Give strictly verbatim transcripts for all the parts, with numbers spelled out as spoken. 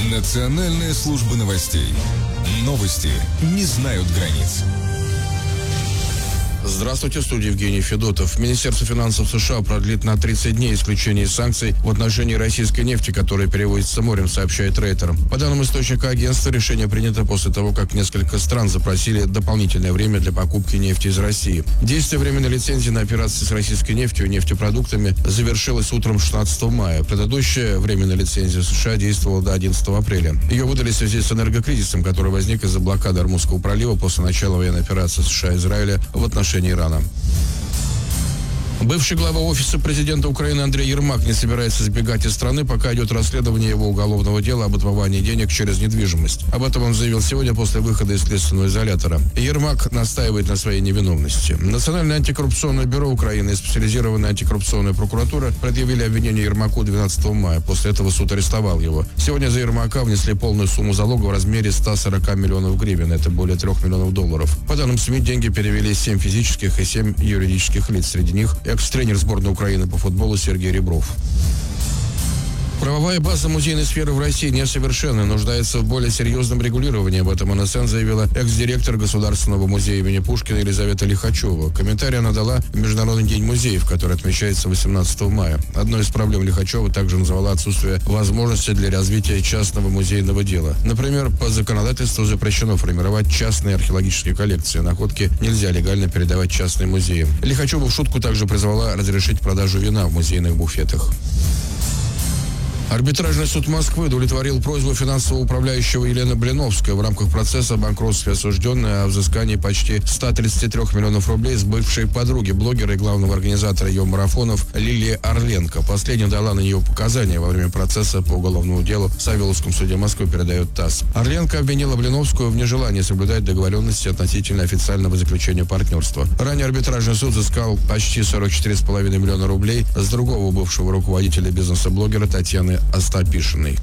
Национальная служба новостей. Новости не знают границ. Здравствуйте, в студии Евгений Федотов. Министерство финансов США продлит на тридцать дней исключение из санкций в отношении российской нефти, которая перевозится морем, сообщает Рейтер. По данным источника агентства, решение принято после того, как несколько стран запросили дополнительное время для покупки нефти из России. Действие временной лицензии на операции с российской нефтью и нефтепродуктами завершилось утром шестнадцатого мая. Предыдущая временная лицензия США действовала до одиннадцатого апреля. Ее выдали в связи с энергокризисом, который возник из-за блокады Ормузского пролива после начала военной операции США и Израиля в отношении Ирана. Бывший глава офиса президента Украины Андрей Ермак не собирается сбегать из страны, пока идет расследование его уголовного дела об отмывании денег через недвижимость. Об этом он заявил сегодня после выхода из следственного изолятора. Ермак настаивает на своей невиновности. Национальное антикоррупционное бюро Украины и специализированная антикоррупционная прокуратура предъявили обвинение Ермаку двенадцатого мая. После этого суд арестовал его. Сегодня за Ермака внесли полную сумму залога в размере ста сорока миллионов гривен. Это более трех миллионов долларов. По данным СМИ, деньги перевели семь физических и семь юридических лиц. Среди них экс-тренер сборной Украины по футболу Сергей Ребров. Правовая база музейной сферы в России несовершенна, нуждается в более серьезном регулировании. Об этом эн эс эн заявила экс-директор Государственного музея имени Пушкина Елизавета Лихачева. Комментарий она дала в Международный день музеев, который отмечается восемнадцатого мая. Одной из проблем Лихачева также назвала отсутствие возможности для развития частного музейного дела. Например, по законодательству запрещено формировать частные археологические коллекции. Находки нельзя легально передавать в частные музеи. Лихачева в шутку также призвала разрешить продажу вина в музейных буфетах. Арбитражный суд Москвы удовлетворил просьбу финансового управляющего Елены Блиновской. В рамках процесса о банкротстве осужденная о взыскании почти ста тридцати трёх миллионов рублей с бывшей подруги блогера и главного организатора ее марафонов Лилии Орленко. Последняя дала на нее показания во время процесса по уголовному делу в Савеловском суде Москвы, передает ТАСС. Орленко обвинила Блиновскую в нежелании соблюдать договоренности относительно официального заключения партнерства. Ранее арбитражный суд взыскал почти сорок четыре с половиной миллиона рублей с другого бывшего руководителя бизнеса блогера Татьяны Остапишиной.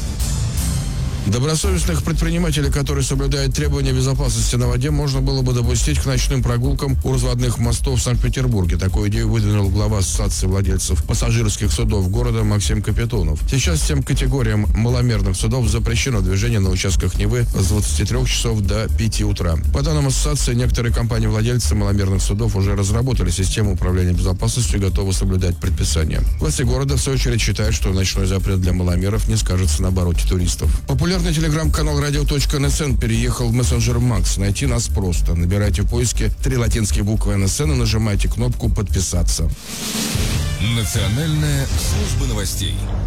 Добросовестных предпринимателей, которые соблюдают требования безопасности на воде, можно было бы допустить к ночным прогулкам у разводных мостов в Санкт-Петербурге. Такую идею выдвинул глава Ассоциации владельцев пассажирских судов города Максим Капитонов. Сейчас всем категориям маломерных судов запрещено движение на участках Невы с двадцати трёх часов до пяти утра. По данным ассоциации, некоторые компании-владельцы маломерных судов уже разработали систему управления безопасностью и готовы соблюдать предписания. Власти города, в свою очередь, считают, что ночной запрет для маломеров не скажется на обороте туристов. Популярный телеграм-канал радио точка эн эс эн переехал в мессенджер Макс. Найти нас просто. Набирайте в поиске три латинские буквы эн эс эн и нажимайте кнопку «Подписаться». Национальная служба новостей.